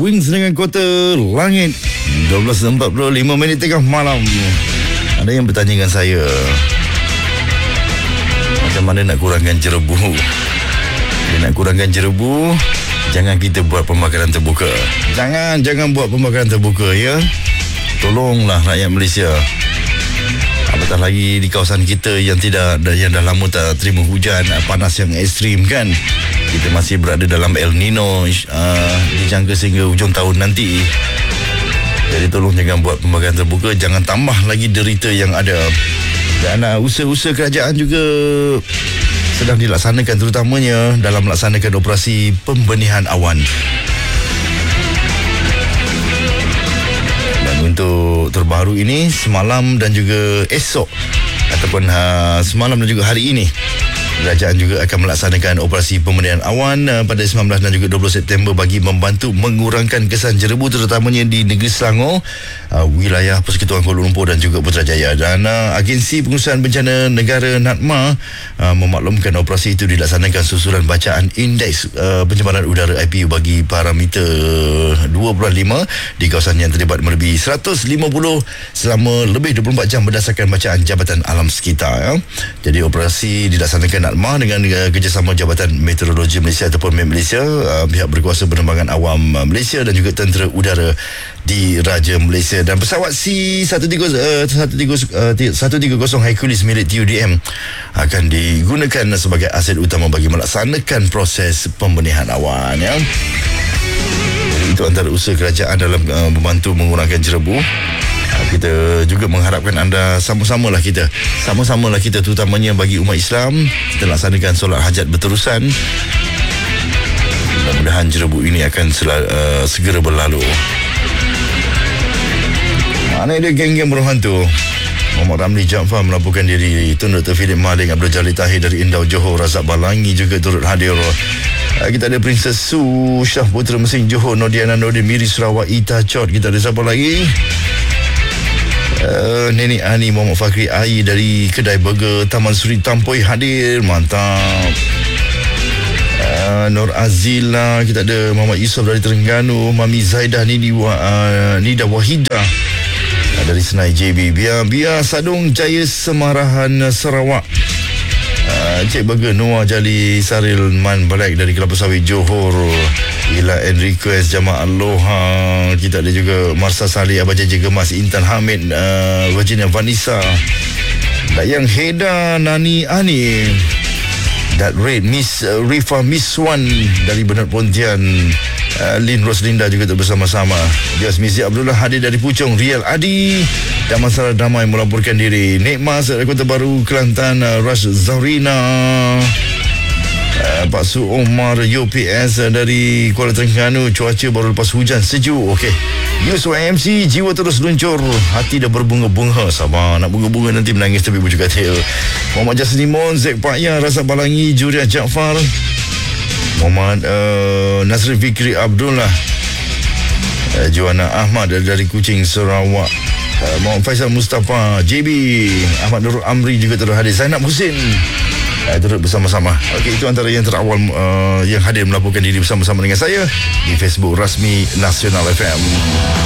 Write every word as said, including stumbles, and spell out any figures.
Wings dengan Kota Langit. dua belas empat puluh lima minit tengah malam. Ada yang bertanya dengan saya, macam mana nak kurangkan jerebu? Dia nak kurangkan jerebu, jangan kita buat pembakaran terbuka. Jangan, jangan buat pembakaran terbuka, ya. Tolonglah rakyat Malaysia. Apatah lagi di kawasan kita yang tidak, yang dah lama tak terima hujan, panas yang ekstrim kan. Kita masih berada dalam El Nino, uh, dijangka sehingga hujung tahun nanti. Jadi tolong jangan buat pembakaran terbuka, jangan tambah lagi derita yang ada. Dan uh, usaha-usaha kerajaan juga sedang dilaksanakan, terutamanya dalam melaksanakan operasi pembenihan awan. Dan untuk terbaru ini, semalam dan juga esok, ataupun uh, semalam dan juga hari ini, kerajaan juga akan melaksanakan operasi pembenihan awan uh, pada sembilan belas dan juga dua puluh September bagi membantu mengurangkan kesan jerebu, terutamanya di negeri Selangor, uh, wilayah Persekutuan Kuala Lumpur dan juga Putrajaya. Dan uh, Agensi Pengurusan Bencana Negara NADMA uh, memaklumkan operasi itu dilaksanakan susulan bacaan indeks uh, pencemaran udara I P U bagi parameter dua puluh lima di kawasan yang terlibat melebihi seratus lima puluh selama lebih dua puluh empat jam berdasarkan bacaan Jabatan Alam Sekitar, ya. Jadi operasi dilaksanakan NADMA dengan uh, kerjasama Jabatan Meteorologi Malaysia ataupun M E M Malaysia, uh, pihak berkuasa penerbangan awam uh, Malaysia dan juga Tentera Udara di Raja Malaysia. Dan pesawat C seratus tiga puluh Hercules milik T U D M akan digunakan sebagai aset utama bagi melaksanakan proses pembenihan awan, ya. Itu antara usaha kerajaan dalam uh, membantu mengurangkan jerebu. Kita juga mengharapkan anda sama-samalah kita sama-samalah kita terutamanya bagi umat Islam, kita laksanakan solat hajat berterusan. Mudah-mudahan jerebu ini akan sel- uh, segera berlalu. Mana dia geng-geng beruhan tu? Muhammad Ramli Jaafar melaporkan diri. Tun Doktor Philip Maling, Abdul Jalil Tahir dari Indau Johor, Razak Balangi juga turut hadir. Kita ada Princess Su, Syah Putra Mesing Johor, Nodiana Nordin Miri Sarawak, Ita Chot. Kita ada siapa lagi? Uh, Nenek Ani Muhammad Fakri Ai dari Kedai Burger Taman Suri Tampoi hadir. Mantap. uh, Nur Azila. Kita ada Muhammad Yusof dari Terengganu, Mami Zaidah Nidi, uh, Nida Wahidah uh, dari Senai J B, Bia Bia Sadung Jaya Semarahan Sarawak, uh, Cik Burger Noah Jali Saril Man Balek dari Kelapa Sawit Johor, Ila Enrico S Jamaah Aloha. Kita ada juga Marsa Salih, Abah Jaja Gemas, Intan Hamid, uh, Virginia Vanessa, Dayang Heda, Nani Ani, Dat Red, Miss uh, Rifa Miss Wan dari Bernard Pontian, uh, Lin Roslinda juga bersama-sama. Jas Mizi Abdullah hadir dari Puchong, Rial Adi dan Masalah Damai melaporkan diri. Nek Mas dari Kota Baru Kelantan, uh, Rash Zaurina, Uh, Pak Su Omar U P S uh, dari Kuala Terengganu. Cuaca baru lepas hujan sejuk. Okey, Yus Y M C, jiwa terus luncur, hati dah berbunga-bunga. Sabar, nak bunga-bunga nanti menangis tapi bujuk katil. Muhammad Jaslimon, Zek Pakya, Razak Balangi, Juria Jaafar, Muhammad uh, Nasri Fikri Abdullah, uh, Joanna Ahmad dari, dari Kuching Sarawak, uh, Muhammad Faisal Mustafa, J B, Ahmad Nurul Amri juga terus hadir. Zainab Husin uh, turut bersama-sama. Okey, itu antara yang terawal uh, yang hadir melaporkan diri bersama-sama dengan saya di Facebook rasmi Nasional F M.